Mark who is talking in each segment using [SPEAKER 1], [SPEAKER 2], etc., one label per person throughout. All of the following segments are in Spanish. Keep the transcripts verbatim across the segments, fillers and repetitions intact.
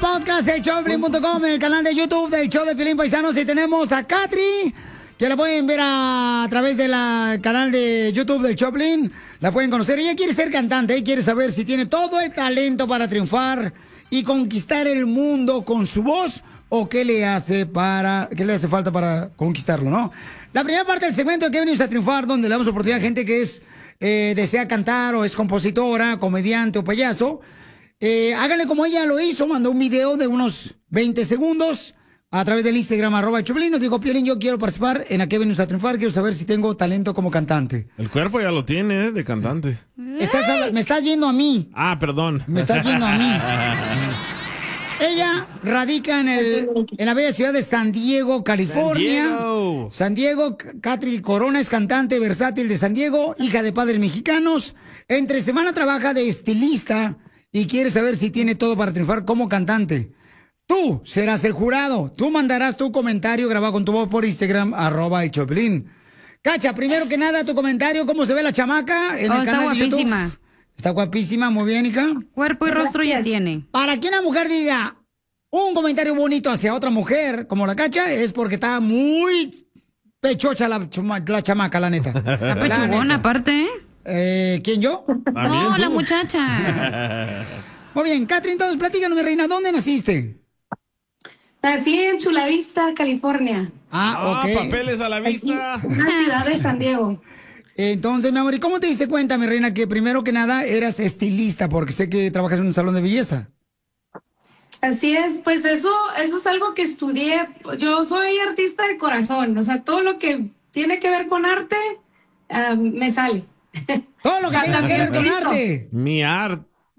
[SPEAKER 1] podcast de show de piolín punto com, en el canal de YouTube del Show de Piolín, paisanos. Y tenemos a Katry, que la pueden ver a, a través del canal de YouTube del Choplin. La pueden conocer. Ella quiere ser cantante y quiere saber si tiene todo el talento para triunfar y conquistar el mundo con su voz, o qué le hace para qué le hace falta para conquistarlo, ¿no? La primera parte del segmento de que venimos a triunfar, donde le damos oportunidad a gente que es eh, desea cantar o es compositora, comediante o payaso. Eh, háganle como ella lo hizo, mandó un video de unos veinte segundos a través del Instagram, arroba Choplin. Nos dijo: Piolín, yo quiero participar en A qué venimos a triunfar, quiero saber si tengo talento como cantante.
[SPEAKER 2] El cuerpo ya lo tiene, ¿eh? De cantante.
[SPEAKER 1] Estás, me estás viendo a mí.
[SPEAKER 2] Ah, perdón.
[SPEAKER 1] Me estás viendo a mí. Ella radica en, el, en la bella ciudad de San Diego, California. San Diego. San Diego. Katry Corona es cantante versátil de San Diego, hija de padres mexicanos. Entre semana trabaja de estilista y quiere saber si tiene todo para triunfar como cantante. Tú serás el jurado. Tú mandarás tu comentario grabado con tu voz por Instagram, arroba el Choplin. Cacha, primero que nada, tu comentario, ¿cómo se ve la chamaca en
[SPEAKER 3] oh,
[SPEAKER 1] el canal de YouTube?
[SPEAKER 3] Está guapísima.
[SPEAKER 1] Está guapísima, muy bien, hija.
[SPEAKER 3] Cuerpo y rostro ya tiene.
[SPEAKER 1] Para que una mujer diga un comentario bonito hacia otra mujer, como la Cacha, es porque está muy pechocha la, la chamaca, la neta.
[SPEAKER 3] Está pechugona, aparte, ¿eh?
[SPEAKER 1] Eh, ¿Quién, yo?
[SPEAKER 3] No, la muchacha.
[SPEAKER 1] Muy bien, Katry, entonces platícanos, mi reina, ¿dónde naciste?
[SPEAKER 4] Nací en Chula Vista, California.
[SPEAKER 1] Ah, ok.
[SPEAKER 2] Ah, papeles a la vista.
[SPEAKER 4] En la ciudad de San Diego.
[SPEAKER 1] Entonces, mi amor, ¿y cómo te diste cuenta, mi reina, que primero que nada eras estilista? Porque sé que trabajas en un salón de belleza.
[SPEAKER 4] Así es, pues eso, eso es algo que estudié. Yo soy artista de corazón, o sea, todo lo que tiene que ver con arte, uh, me sale.
[SPEAKER 1] Todo lo que tenga que ver con arte.
[SPEAKER 2] Mi arte.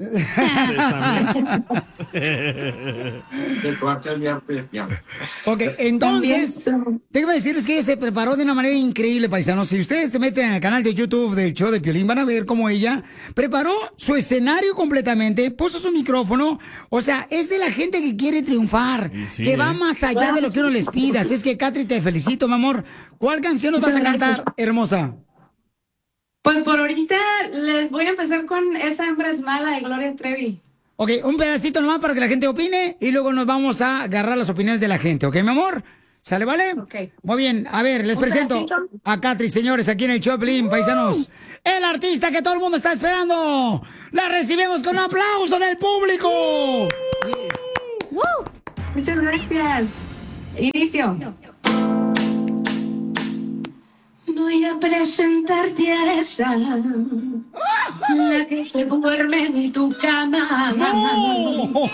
[SPEAKER 1] Ok, entonces, te iba a decir, es que ella se preparó de una manera increíble, paisanos. Si ustedes se meten en el canal de YouTube del show de Piolín, van a ver cómo ella preparó su escenario completamente, puso su micrófono. O sea, es de la gente que quiere triunfar, sí, que va más allá de lo que uno les pida. Así es que, Katry, te felicito, mi amor. ¿Cuál canción nos vas a cantar, hermosa?
[SPEAKER 4] Pues por ahorita les voy a empezar con Esa hembra es mala de Gloria Trevi.
[SPEAKER 1] Ok, un pedacito nomás para que la gente opine y luego nos vamos a agarrar las opiniones de la gente, ¿ok, mi amor? ¿Sale, vale?
[SPEAKER 4] Ok.
[SPEAKER 1] Muy bien, a ver, les
[SPEAKER 4] ¿Un
[SPEAKER 1] presento
[SPEAKER 4] pedacito?
[SPEAKER 1] a Katry, señores, aquí en el Choplin, uh. paisanos. El artista que todo el mundo está esperando. La recibimos con un aplauso del público.
[SPEAKER 4] Uh. Uh. Muchas gracias. Inicio. Voy a presentarte a esa, la que se duerme en tu cama.
[SPEAKER 1] No.